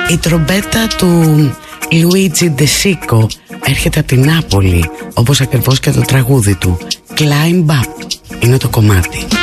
Η τρομπέτα του Λουίτζι Ντεσίκο έρχεται από την Νάπολη, όπως ακριβώς και το τραγούδι του. Climb Up είναι το κομμάτι.